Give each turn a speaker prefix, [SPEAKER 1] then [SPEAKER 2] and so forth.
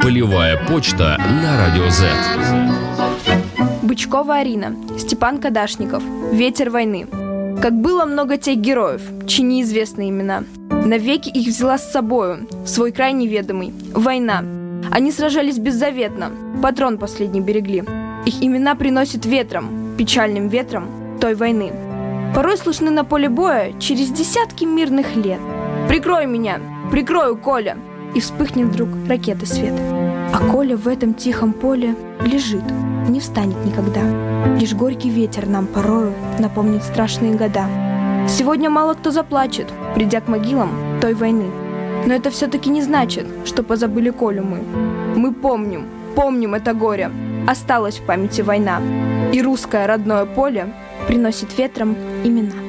[SPEAKER 1] Полевая почта на Радио Z.
[SPEAKER 2] Бычкова Арина, Степан Кадашников. «Ветер войны». Как было много тех героев, чьи неизвестны имена. Навеки их взяла с собою, в свой край неведомый, война. Они сражались беззаветно, патрон последний берегли. Их имена приносят ветром, печальным ветром той войны. Порой слышны на поле боя через десятки мирных лет. «Прикрой меня! Прикрою, Коля!» И вспыхнет вдруг ракеты свет. А Коля в этом тихом поле лежит, не встанет никогда. Лишь горький ветер нам порою напомнит страшные года. Сегодня мало кто заплачет, придя к могилам той войны. Но это все-таки не значит, что позабыли Колю мы. Мы помним это горе. Осталась в памяти война. И русское родное поле приносит ветром имена.